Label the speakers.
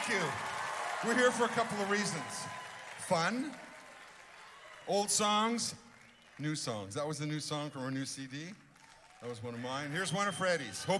Speaker 1: Thank you. We're here for a couple of reasons. Fun, old songs, new songs. That was the new song from our new CD. That was one of mine. Here's one of Freddie's. Hope